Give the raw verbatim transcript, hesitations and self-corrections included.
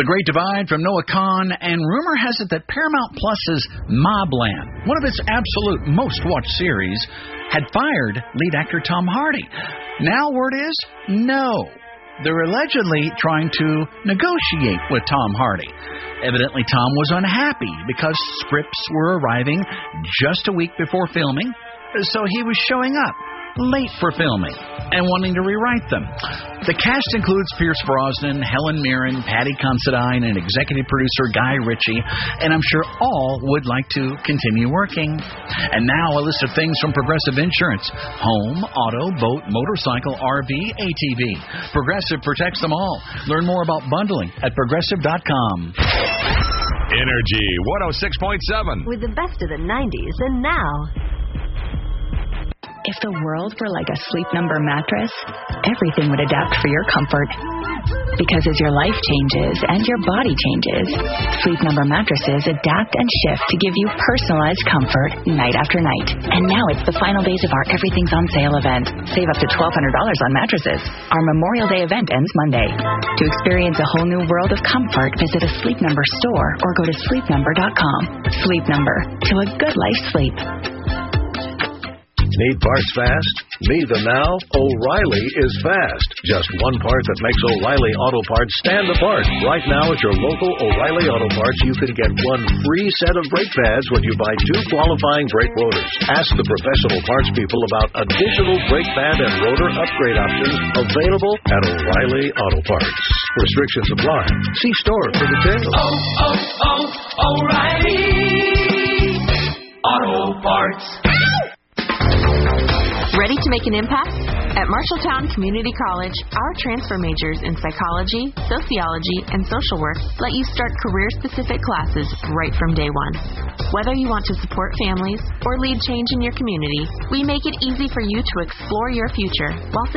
The Great Divide from Noah Kahan, and rumor has it that Paramount Plus's Mobland, one of its absolute most-watched series, had fired lead actor Tom Hardy. Now word is, no. They're allegedly trying to negotiate with Tom Hardy. Evidently, Tom was unhappy because scripts were arriving just a week before filming, so he was showing up late for filming and wanting to rewrite them. The cast includes Pierce Brosnan, Helen Mirren, Patty Considine, and executive producer Guy Ritchie, and I'm sure all would like to continue working. And now a list of things from Progressive Insurance: home, auto, boat, motorcycle, R V, A T V. Progressive protects them all. Learn more about bundling at progressive dot com. Energy one oh six point seven. With the best of the nineties and now. If the world were like a Sleep Number mattress, everything would adapt for your comfort. Because as your life changes and your body changes, Sleep Number mattresses adapt and shift to give you personalized comfort night after night. And now it's the final days of our Everything's on Sale event. Save up to twelve hundred dollars on mattresses. Our Memorial Day event ends Monday. To experience a whole new world of comfort, visit a Sleep Number store or go to sleep number dot com. Sleep Number. To a good life sleep. Need parts fast? Need them now? O'Reilly is fast. Just one part that makes O'Reilly Auto Parts stand apart. Right now at your local O'Reilly Auto Parts, you can get one free set of brake pads when you buy two qualifying brake rotors. Ask the professional parts people about additional brake pad and rotor upgrade options available at O'Reilly Auto Parts. Restrictions apply. See store for details. Oh, oh, oh, O'Reilly Auto Parts. Ready to make an impact? At Marshalltown Community College, our transfer majors in psychology, sociology, and social work let you start career-specific classes right from day one. Whether you want to support families or lead change in your community, we make it easy for you to explore your future while